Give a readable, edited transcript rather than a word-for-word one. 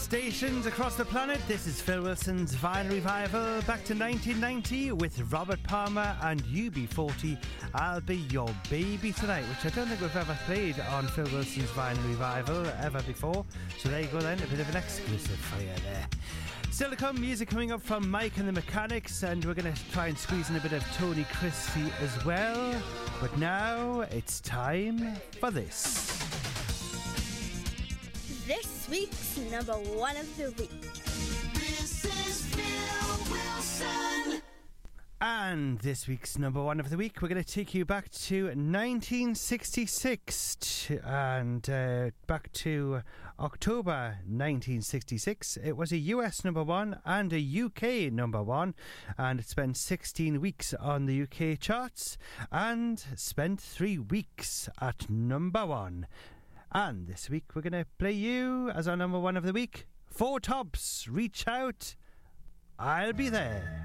stations across the planet. This is Phil Wilson's Vinyl Revival, back to 1990 with Robert Palmer and UB40. I'll Be Your Baby Tonight, which I don't think we've ever played on Phil Wilson's Vinyl Revival ever before. So there you go then, a bit of an exclusive for you there. Still to come, music coming up from Mike and the Mechanics, and we're going to try and squeeze in a bit of Tony Christie as well. But now it's time for this. This week's number one of the week. This is Phil Wilson. And this week's number one of the week, we're going to take you back to 1966 and back to October 1966. It was a US number one and a UK number one, and it spent 16 weeks on the UK charts and spent 3 weeks at number one. And this week we're going to play you as our number one of the week, Four Tops, Reach Out, I'll Be There.